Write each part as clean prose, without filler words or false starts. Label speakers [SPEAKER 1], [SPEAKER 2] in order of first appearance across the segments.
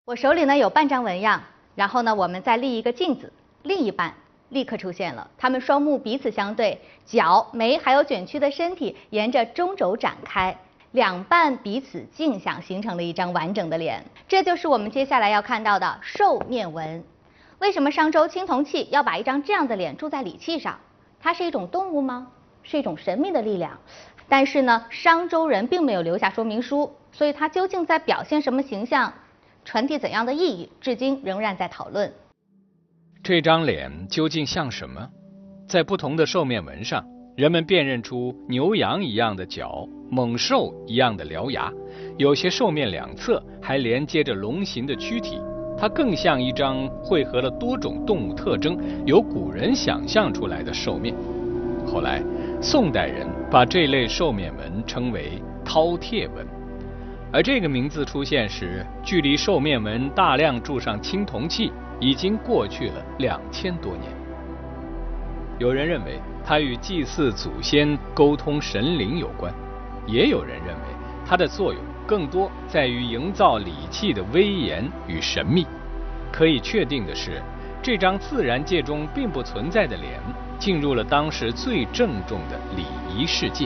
[SPEAKER 1] 我手里呢有半张纹样，然后呢我们再立一个镜子，另一半立刻出现了，它们双目彼此相对，角、眉还有卷曲的身体沿着中轴展开，两半彼此镜像，形成了一张完整的脸。这就是我们接下来要看到的兽面纹。为什么商周青铜器要把一张这样的脸铸在礼器上？它是一种动物吗？是一种神秘的力量？但是呢，商周人并没有留下说明书，所以它究竟在表现什么形象，传递怎样的意义，至今仍然在讨论。
[SPEAKER 2] 这张脸究竟像什么？在不同的兽面纹上，人们辨认出牛羊一样的角，猛兽一样的獠牙，有些兽面两侧还连接着龙形的躯体，它更像一张汇合了多种动物特征，由古人想象出来的兽面。后来，宋代人把这类兽面纹称为饕餮纹，而这个名字出现时，距离兽面纹大量铸上青铜器已经过去了2000多年。有人认为它与祭祀祖先、沟通神灵有关，也有人认为它的作用更多在于营造礼器的威严与神秘。可以确定的是，这张自然界中并不存在的脸进入了当时最郑重的礼仪世界。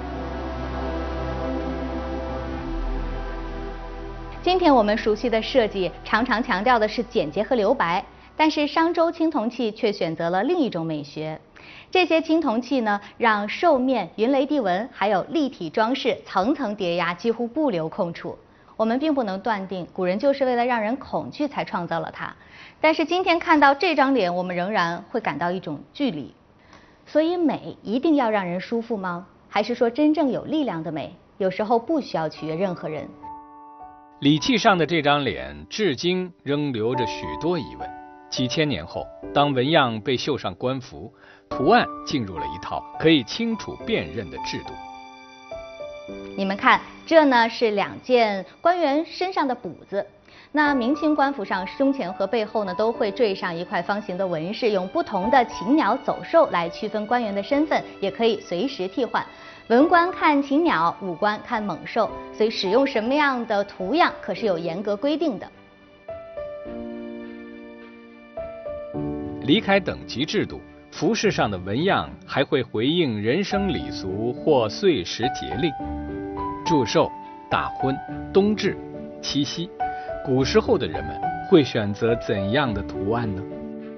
[SPEAKER 1] 今天我们熟悉的设计常常强调的是简洁和留白，但是商周青铜器却选择了另一种美学。这些青铜器呢，让兽面、云雷地纹还有立体装饰层层叠压，几乎不留空处。我们并不能断定古人就是为了让人恐惧才创造了它，但是今天看到这张脸，我们仍然会感到一种距离。所以美一定要让人舒服吗？还是说真正有力量的美，有时候不需要取悦任何人？
[SPEAKER 2] 礼器上的这张脸至今仍留着许多疑问。几千年后，当纹样被绣上官服，图案进入了一套可以清楚辨认的制度。
[SPEAKER 1] 你们看，这呢是2件官员身上的补子。那明清官服上胸前和背后呢都会缀上一块方形的纹饰，用不同的禽鸟走兽来区分官员的身份，也可以随时替换。文官看禽鸟，武官看猛兽，所以使用什么样的图样可是有严格规定的。
[SPEAKER 2] 离开等级制度，服饰上的纹样还会回应人生礼俗或岁时节令。祝寿、大婚、冬至、七夕，古时候的人们会选择怎样的图案呢？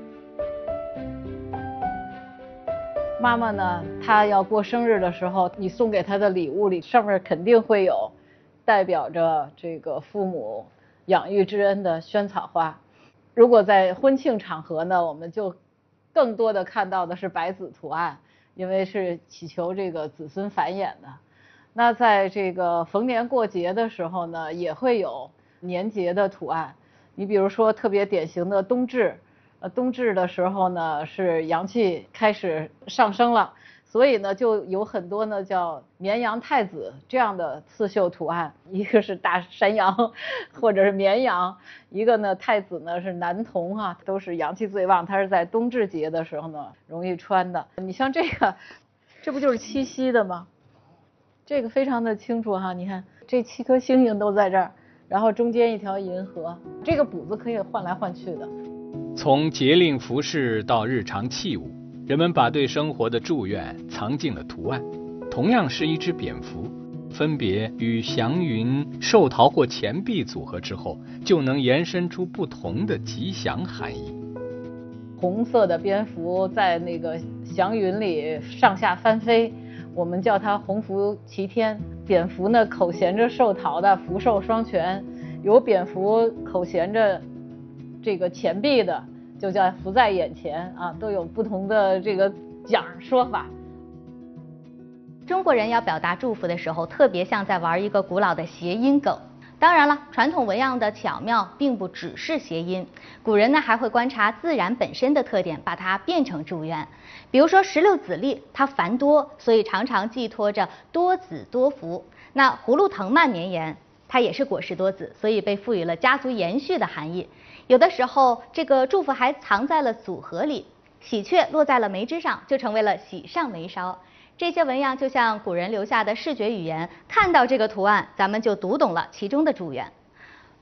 [SPEAKER 3] 妈妈呢，她要过生日的时候，你送给她的礼物里上面肯定会有代表着这个父母养育之恩的萱草花。如果在婚庆场合呢，我们就更多的看到的是白子图案，因为是祈求这个子孙繁衍的。那在这个逢年过节的时候呢，也会有年节的图案。你比如说特别典型的冬至，冬至的时候呢是阳气开始上升了，所以呢就有很多呢叫绵羊太子这样的刺绣图案，一个是大山羊或者是绵羊，一个呢太子呢是男童啊，都是阳气最旺，它是在冬至节的时候呢容易穿的。你像这个，这不就是七夕的吗？这个非常的清楚哈，你看这7颗星星都在这儿，然后中间一条银河，这个补子可以换来换去的。
[SPEAKER 2] 从节令服饰到日常器物，人们把对生活的祝愿藏进了图案。同样是一只蝙蝠，分别与祥云、寿桃或钱币组合之后，就能延伸出不同的吉祥含义。
[SPEAKER 3] 红色的蝙蝠在那个祥云里上下翻飞，我们叫它鸿福齐天。蝙蝠呢口衔着寿桃的福寿双全，有蝙蝠口衔着这个钱币的就叫福在眼前啊，都有不同的这个讲说法。
[SPEAKER 1] 中国人要表达祝福的时候，特别像在玩一个古老的谐音梗。当然了，传统纹样的巧妙并不只是谐音，古人呢还会观察自然本身的特点，把它变成祝愿。比如说石榴籽粒，它繁多，所以常常寄托着多子多福。那葫芦藤蔓绵延，它也是果实多子，所以被赋予了家族延续的含义。有的时候，这个祝福还藏在了组合里，喜鹊落在了梅枝上，就成为了喜上眉梢。这些纹样就像古人留下的视觉语言，看到这个图案，咱们就读懂了其中的祝愿。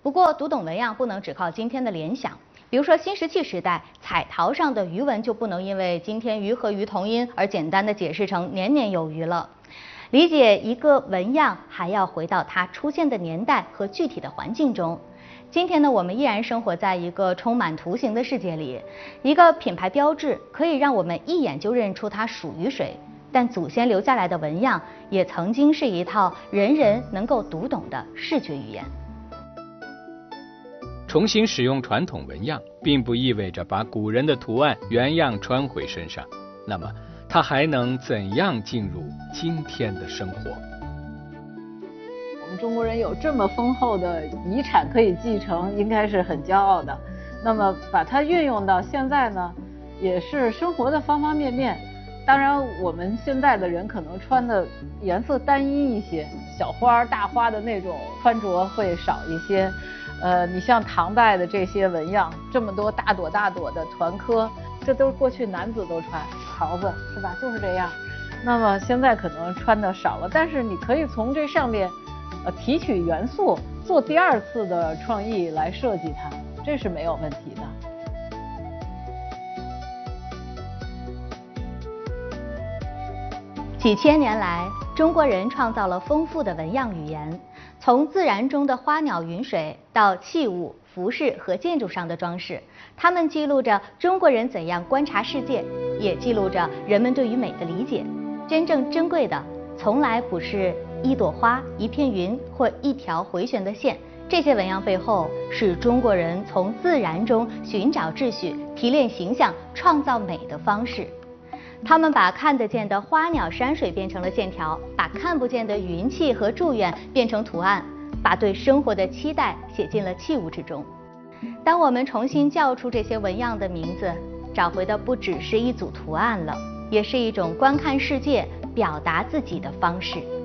[SPEAKER 1] 不过读懂纹样不能只靠今天的联想，比如说新石器时代彩陶上的鱼纹就不能因为今天鱼和鱼同音而简单的解释成年年有余了。理解一个纹样，还要回到它出现的年代和具体的环境中。今天呢，我们依然生活在一个充满图形的世界里，一个品牌标志可以让我们一眼就认出它属于谁，但祖先留下来的纹样也曾经是一套人人能够读懂的视觉语言。
[SPEAKER 2] 重新使用传统纹样，并不意味着把古人的图案原样穿回身上，那么它还能怎样进入今天的生活？
[SPEAKER 3] 我们中国人有这么丰厚的遗产可以继承，应该是很骄傲的。那么把它运用到现在呢，也是生活的方方面面。当然，我们现在的人可能穿的颜色单一一些，小花大花的那种穿着会少一些。你像唐代的这些纹样，这么多大朵大朵的团科，这都是过去男子都穿袍子，是吧？就是这样。那么现在可能穿的少了，但是你可以从这上面提取元素，做第二次的创意来设计它，这是没有问题的。
[SPEAKER 1] 几千年来，中国人创造了丰富的纹样语言，从自然中的花鸟云水到器物、服饰和建筑上的装饰，它们记录着中国人怎样观察世界，也记录着人们对于美的理解。真正珍贵的，从来不是一朵花、一片云或一条回旋的线，这些纹样背后是中国人从自然中寻找秩序、提炼形象、创造美的方式。他们把看得见的花鸟山水变成了线条，把看不见的云气和祝愿变成图案，把对生活的期待写进了器物之中。当我们重新叫出这些纹样的名字，找回的不只是一组图案了，也是一种观看世界、表达自己的方式。